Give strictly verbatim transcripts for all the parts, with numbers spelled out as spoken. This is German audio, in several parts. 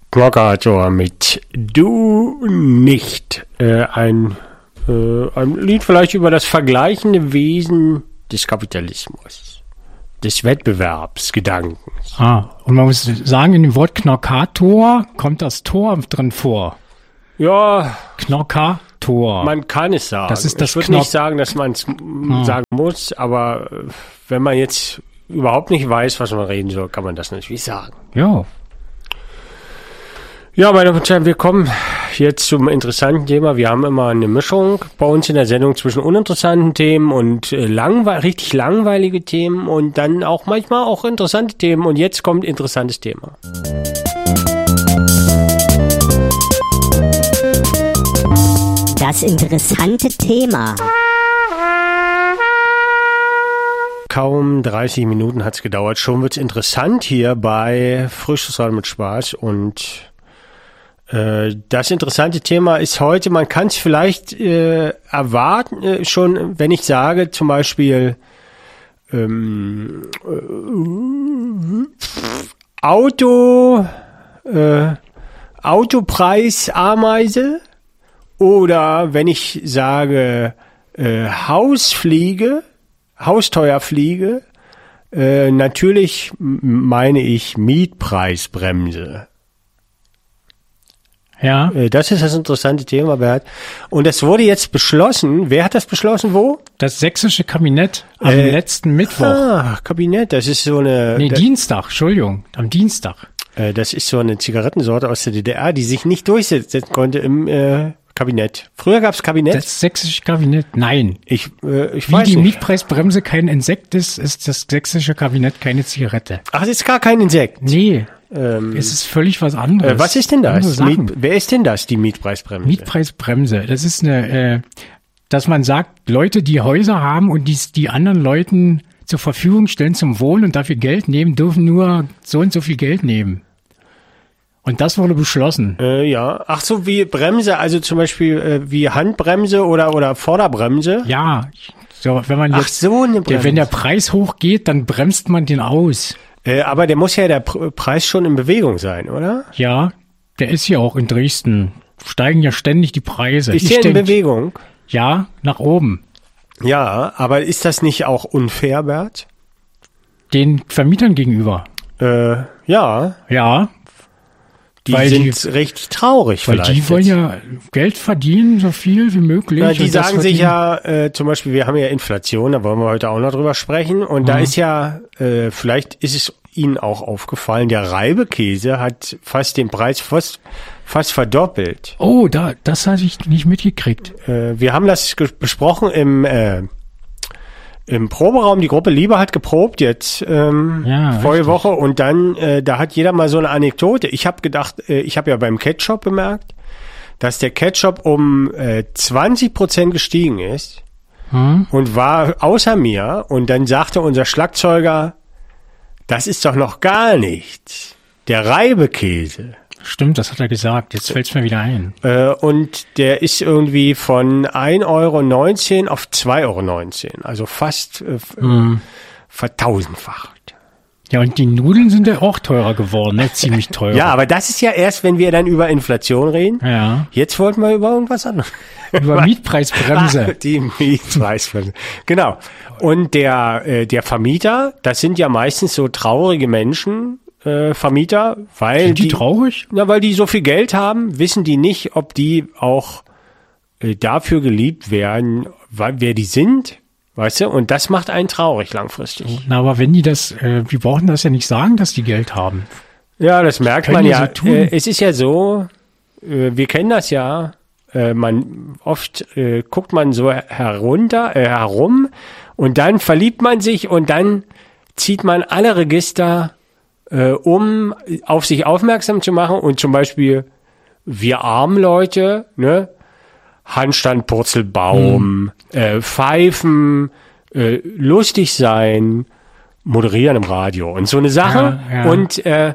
Knockator mit Du nicht. Äh, ein, äh, ein Lied vielleicht über das vergleichende Wesen des Kapitalismus, des Wettbewerbsgedankens. Ah, und man muss sagen, in dem Wort Knockator kommt das Tor drin vor. Ja. Knockator. Man kann es sagen. Das ist das ich würde Knock- nicht sagen, dass man es Ah. sagen muss, aber wenn man jetzt überhaupt nicht weiß, was man reden soll, kann man das natürlich sagen. Ja. Ja, meine Damen und Herren, wir kommen jetzt zum interessanten Thema. Wir haben immer eine Mischung bei uns in der Sendung zwischen uninteressanten Themen und äh, langwe- richtig langweilige Themen und dann auch manchmal auch interessante Themen. Und jetzt kommt ein interessantes Thema. Das interessante Thema. Kaum dreißig Minuten hat's gedauert. Schon wird's interessant hier bei Frisches Radio mit Spaß. Und äh, das interessante Thema ist heute, man kann es vielleicht äh, erwarten, äh, schon wenn ich sage zum Beispiel ähm, äh, Auto, äh, Autopreis Ameise oder wenn ich sage äh, Hausfliege, Hausteuerfliege, äh, natürlich m- meine ich Mietpreisbremse. Ja. Äh, das ist das interessante Thema, Bert. Und das wurde jetzt beschlossen. Wer hat das beschlossen? Wo? Das sächsische Kabinett am Äh, letzten Mittwoch. Ah, Kabinett. Das ist so eine. nee, da, Dienstag, Entschuldigung, am Dienstag. äh, das ist so eine Zigarettensorte aus der D D R, die sich nicht durchsetzen konnte im äh, Kabinett. Früher gab's Kabinett. Das sächsische Kabinett, nein. ich äh, ich Wie weiß die nicht. Mietpreisbremse kein Insekt ist, ist das sächsische Kabinett keine Zigarette. Ach, es ist gar kein Insekt. Nee, Ähm, es ist völlig was anderes. äh, was ist denn Andere das? Sachen. Miet, wer ist denn das? Die Mietpreisbremse. Mietpreisbremse, das ist eine, äh, dass man sagt, Leute, die Häuser haben und die, die anderen Leuten zur Verfügung stellen zum Wohnen und dafür Geld nehmen, dürfen nur so und so viel Geld nehmen. Und das wurde beschlossen. Äh, ja. Ach so, wie Bremse, also zum Beispiel äh, wie Handbremse oder oder Vorderbremse. Ja, so, wenn man Ach jetzt, so, eine Bremse. der, wenn der Preis hochgeht, dann bremst man den aus. Äh, aber der muss ja der Pr- Preis schon in Bewegung sein, oder? Ja, der ist ja auch in Dresden. Steigen ja ständig die Preise. Ist Ich der in denk- Bewegung? Ja, nach oben. Ja, aber ist das nicht auch unfair, Bert? Den Vermietern gegenüber. Äh, ja, Ja, die Weil sind richtig traurig weil vielleicht. die wollen jetzt. ja Geld verdienen, so viel wie möglich. Ja, die Und das sagen sich verdienen- ja, äh, zum Beispiel, wir haben ja Inflation, da wollen wir heute auch noch drüber sprechen. Und da Mhm. ist ja, äh, vielleicht ist es Ihnen auch aufgefallen, der Reibekäse hat fast den Preis fast, fast verdoppelt. Oh, da, das hatte ich nicht mitgekriegt. Äh, wir haben das ge- besprochen im, äh, im Proberaum. Die Gruppe Liebe hat geprobt jetzt ähm, Ja, vorige richtig. Woche und dann, äh, da hat jeder mal so eine Anekdote. Ich habe gedacht, äh, ich habe ja beim Ketchup bemerkt, dass der Ketchup um äh, zwanzig Prozent gestiegen ist Hm? und war außer mir. Und dann sagte unser Schlagzeuger, das ist doch noch gar nichts. Der Reibekäse. Stimmt, das hat er gesagt. Jetzt fällt's mir wieder ein. Äh, und der ist irgendwie von ein Euro neunzehn auf zwei Euro neunzehn. Also fast äh, f- Hm. vertausendfacht. Ja, und die Nudeln sind ja auch teurer geworden, ne? Ziemlich teurer. Ja, aber das ist ja erst, wenn wir dann über Inflation reden. Ja. Jetzt wollten wir über irgendwas anderes. Über Mietpreisbremse. Ah, die Mietpreisbremse. Genau. Und der, äh, der Vermieter, das sind ja meistens so traurige Menschen, äh, Vermieter, weil Sind die traurig? Na, weil die so viel Geld haben, wissen die nicht, ob die auch äh, dafür geliebt werden, weil, wer die sind, weißt du? Und das macht einen traurig langfristig. Na, aber wenn die das, äh, wir brauchen das ja nicht sagen, dass die Geld haben. Ja, das merkt Können man die ja. so tun. Äh, es ist ja so, äh, wir kennen das ja, äh, man oft äh, guckt man so herunter, äh, herum und dann verliebt man sich und dann zieht man alle Register, äh, um auf sich aufmerksam zu machen und zum Beispiel wir armen Leute, ne, Handstand, Purzelbaum, äh, Pfeifen, äh, lustig sein, moderieren im Radio und so eine Sache. Ja, ja. Und äh,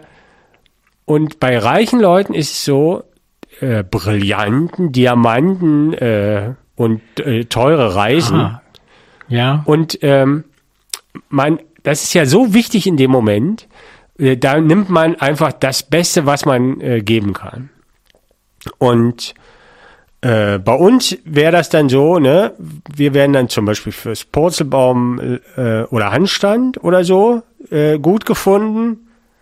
und bei reichen Leuten ist es so, äh, Brillanten, Diamanten äh, und äh, teure Reisen. Ah. Ja. Und ähm, man, das ist ja so wichtig in dem Moment, Äh, da nimmt man einfach das Beste, was man äh, geben kann. Und äh, bei uns wäre das dann so, ne, wir werden dann zum Beispiel fürs Purzelbaum äh, oder Handstand oder so äh, gut gefunden.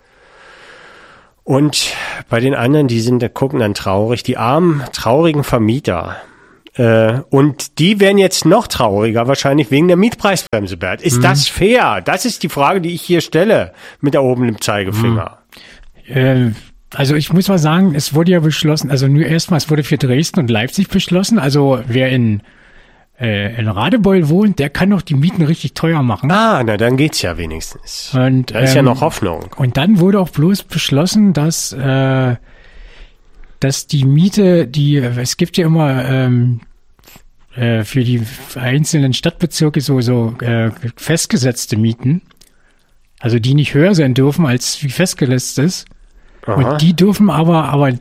Und bei den anderen, die sind, da gucken dann traurig, die armen, traurigen Vermieter. Äh, und die werden jetzt noch trauriger, wahrscheinlich wegen der Mietpreisbremse, Bert. Ist mhm. das fair? Das ist die Frage, die ich hier stelle, mit erhobenem Zeigefinger. Mhm. Äh, also ich muss mal sagen, es wurde ja beschlossen, also nur erstmal, es wurde für Dresden und Leipzig beschlossen. Also wer in, äh, in Radebeul wohnt, der kann doch die Mieten richtig teuer machen. Ah, na dann geht's ja wenigstens. Und, da ist ähm, ja noch Hoffnung. Und dann wurde auch bloß beschlossen, dass, äh, dass die Miete, die, es gibt ja immer ähm, äh, für die einzelnen Stadtbezirke so, so äh, festgesetzte Mieten, also die nicht höher sein dürfen, als wie festgesetzt ist. Aha. Und die dürfen aber, aber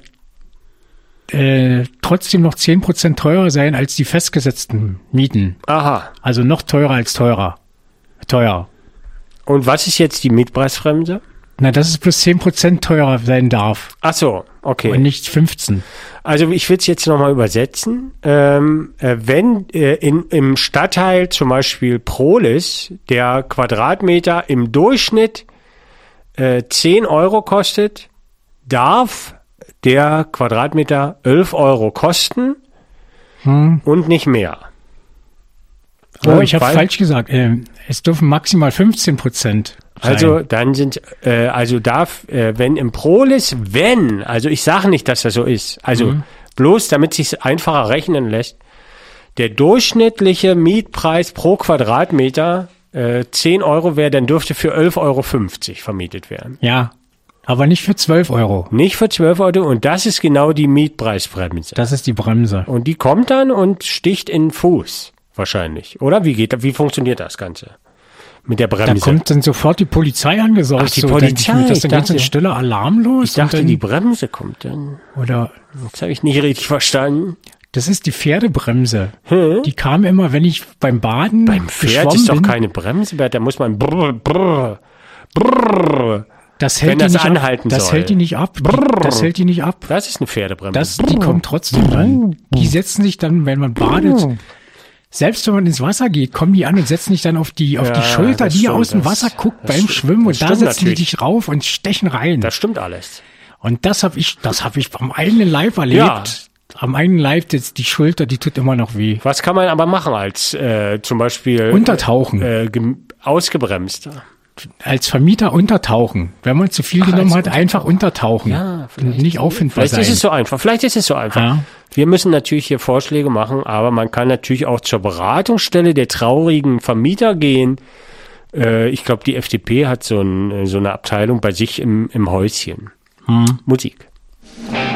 äh, trotzdem noch zehn Prozent teurer sein als die festgesetzten Mieten. Aha. Also noch teurer als teurer. Teuer. Und was ist jetzt die Mietpreisbremse? Na, dass es plus zehn Prozent teurer sein darf. Ach so, okay. Und nicht fünfzehn. Also ich will es jetzt nochmal übersetzen. Ähm, äh, wenn äh, in, im Stadtteil zum Beispiel Prohlis der Quadratmeter im Durchschnitt äh, zehn Euro kostet, darf der Quadratmeter elf Euro kosten hm. und nicht mehr. Oh, ich habe falsch gesagt. Ähm, es dürfen maximal fünfzehn Prozent sein. Also dann sind, äh, also darf, äh, wenn im Prohlis, wenn, also ich sage nicht, dass das so ist, also mhm. bloß damit es sich einfacher rechnen lässt, der durchschnittliche Mietpreis pro Quadratmeter äh, zehn Euro wäre, dann dürfte für elf Euro fünfzig vermietet werden. Ja, aber nicht für zwölf Euro. Nicht für zwölf Euro und das ist genau die Mietpreisbremse. Das ist die Bremse. Und die kommt dann und sticht in den Fuß wahrscheinlich, oder? Wie geht, wie funktioniert das Ganze? Mit der Bremse. Da kommt dann sofort die Polizei angesaust. Ach, die so, Polizei. Dann, das dann ganz ein stiller Alarm los. Ich dachte, dann, die Bremse kommt dann. Oder? Das habe ich nicht richtig verstanden. Das ist die Pferdebremse. Hm? Die kam immer, wenn ich beim Baden Beim Pferd ist doch bin. Keine Bremse, da muss man brrr, brrr, brrr. Das hält wenn die das nicht anhalten ab. Das soll. hält die nicht ab. Die, das hält die nicht ab. Das ist eine Pferdebremse. Das, die kommt trotzdem an. Die setzen sich dann, wenn man badet, selbst wenn man ins Wasser geht, kommen die an und setzen sich dann auf die, auf ja, die Schulter, die aus dem Wasser guckt beim stimmt, Schwimmen und da setzen natürlich. die dich rauf und stechen rein. Das stimmt alles. Und das habe ich, das habe ich am eigenen Leib erlebt. Ja. Am eigenen Leib, jetzt die Schulter, die tut immer noch weh. Was kann man aber machen als äh, zum Beispiel Untertauchen. Äh, gem- ausgebremster? Als Vermieter untertauchen. Wenn man zu viel Ach, genommen hat, einfach untertauchen. Ja, nicht auffindbar vielleicht sein. Vielleicht ist es so einfach. Vielleicht ist es so einfach. Ja. Wir müssen natürlich hier Vorschläge machen, aber man kann natürlich auch zur Beratungsstelle der traurigen Vermieter gehen. Äh, ich glaube, die F D P hat so, ein, so eine Abteilung bei sich im, im Häuschen. Hm. Musik.